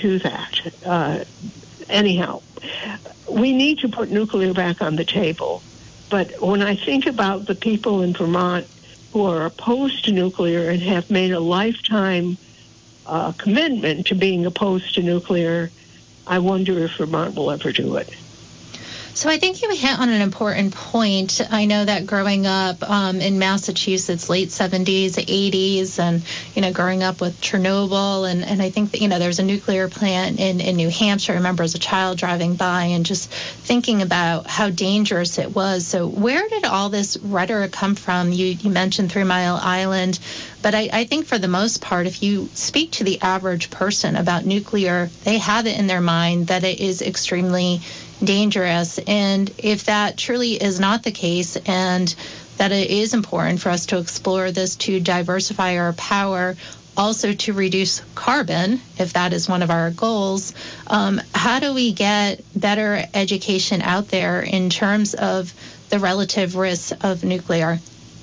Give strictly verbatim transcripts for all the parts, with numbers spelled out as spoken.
to that. Uh, anyhow, we need to put nuclear back on the table. But when I think about the people in Vermont who are opposed to nuclear and have made a lifetime uh, commitment to being opposed to nuclear, I wonder if Vermont will ever do it. So I think you hit on an important point. I know that growing up um, in Massachusetts, late seventies, eighties, and, you know, growing up with Chernobyl, and, and I think that, you know, there's a nuclear plant in, in New Hampshire. I remember as a child driving by and just thinking about how dangerous it was. So where did all this rhetoric come from? You, you mentioned Three Mile Island, but I, I think for the most part, if you speak to the average person about nuclear, they have it in their mind that it is extremely dangerous. And if that truly is not the case, and that it is important for us to explore this to diversify our power, also to reduce carbon, if that is one of our goals, um, how do we get better education out there in terms of the relative risks of nuclear?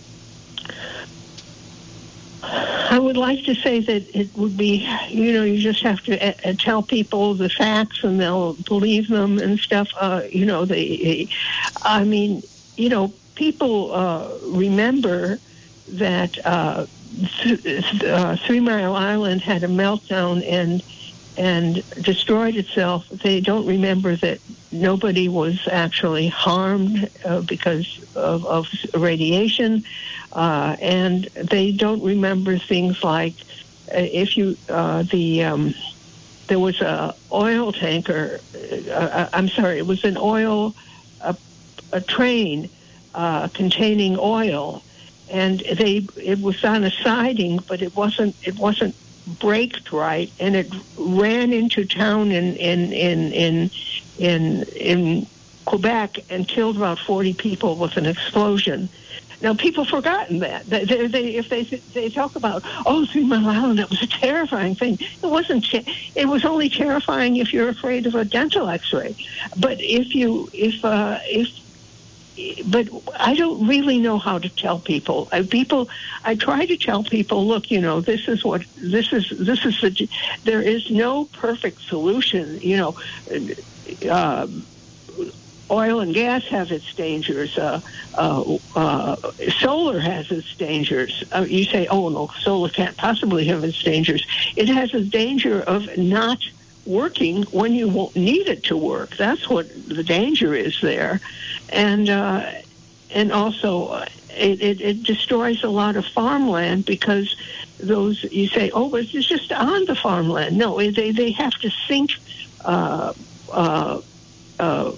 I would like to say that it would be, you know, you just have to uh, tell people the facts and they'll believe them and stuff. Uh, you know, they, I mean, you know, people uh, remember that uh, th- uh, Three Mile Island had a meltdown and and destroyed itself. They don't remember that nobody was actually harmed uh, because of, of radiation. Uh, and they don't remember things like uh, if you uh, the um, there was a oil tanker. Uh, I'm sorry, it was an oil a, a train uh, containing oil, and they it was on a siding, but it wasn't it wasn't braked right, and it ran into town in in in in in, in Quebec and killed about forty people with an explosion. Now, people forgotten that. They, they, they, if they they talk about, oh, Three Mile Island, that was a terrifying thing. It wasn't. It was only terrifying if you're afraid of a dental X-ray. But if you, if uh, if, but I don't really know how to tell people. I, people, I try to tell people, look, you know, this is what this is. This is the. There is no perfect solution. You know. Uh, Oil and gas has its dangers. Uh, uh, uh, solar has its dangers. Uh, you say, oh, no, solar can't possibly have its dangers. It has a danger of not working when you won't need it to work. That's what the danger is there. And uh, and also, uh, it, it, it destroys a lot of farmland because those, you say, oh, but it's just on the farmland. No, they, they have to sink uh, uh, uh,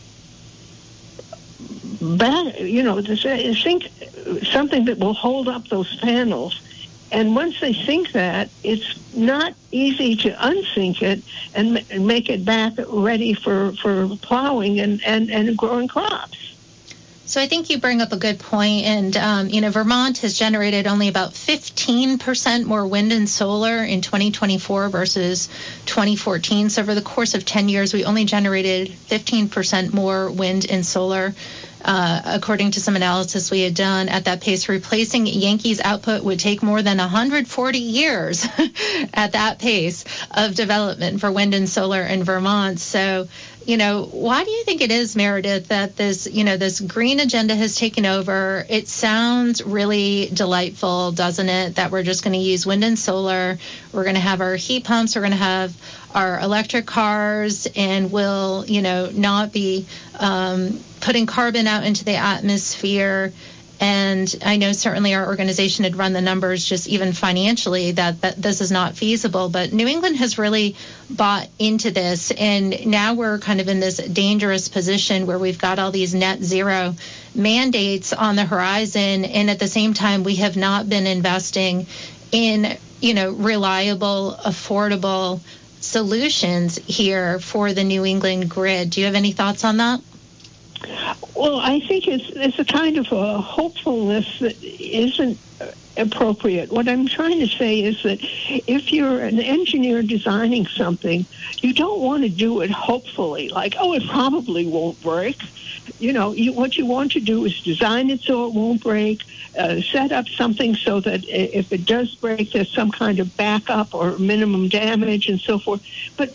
Back, you know, to say, think something that will hold up those panels. And once they sink that, it's not easy to unsink it and, and make it back ready for, for plowing and, and, and growing crops. So I think you bring up a good point, and um, you know, Vermont has generated only about fifteen percent more wind and solar in twenty twenty-four versus twenty fourteen. So over the course of ten years, we only generated fifteen percent more wind and solar. Uh, according to some analysis we had done. At that pace, replacing Yankees output would take more than one hundred forty years at that pace of development for wind and solar in Vermont. So, you know, why do you think it is, Meredith, that this, you know, this green agenda has taken over? It sounds really delightful, doesn't it, that we're just going to use wind and solar. We're going to have our heat pumps. We're going to have our electric cars, and we'll, you know, not be um, putting carbon out into the atmosphere. And I know certainly our organization had run the numbers just even financially that, that this is not feasible. But New England has really bought into this. And now we're kind of in this dangerous position where we've got all these net zero mandates on the horizon. And at the same time, we have not been investing in, you know, reliable, affordable solutions here for the New England grid. Do you have any thoughts on that? Well, I think it's it's a kind of a hopefulness that isn't appropriate. What I'm trying to say is that if you're an engineer designing something, you don't want to do it hopefully, like, oh, it probably won't break. You know, you, what you want to do is design it so it won't break, uh, set up something so that if it does break, there's some kind of backup or minimum damage and so forth. But